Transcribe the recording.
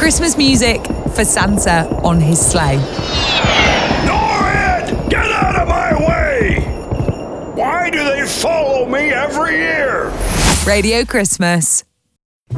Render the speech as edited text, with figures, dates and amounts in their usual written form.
Christmas music for Santa on his sleigh. Norrid, get out of my way! Why do they follow me every year? Radio Christmas.